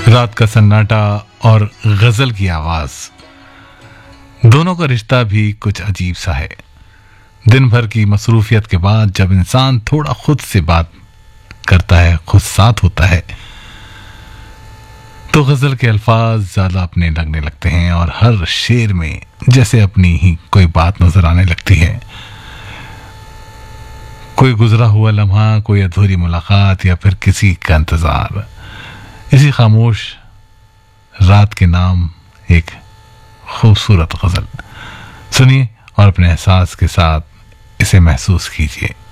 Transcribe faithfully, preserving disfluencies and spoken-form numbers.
रात का सन्नाटा और गजल की आवाज, दोनों का रिश्ता भी कुछ अजीब सा है। दिन भर की मसरूफियत के बाद जब इंसान थोड़ा खुद से बात करता है, खुद साथ होता है, तो गजल के अल्फाज ज्यादा अपने लगने लगते हैं और हर शेर में जैसे अपनी ही कोई बात नजर आने लगती है। कोई गुजरा हुआ लम्हा, कोई अधूरी मुलाकात या फिर किसी का इंतजार। इसी खामोश रात के नाम एक खूबसूरत गजल सुनिए और अपने एहसास के साथ इसे महसूस कीजिए।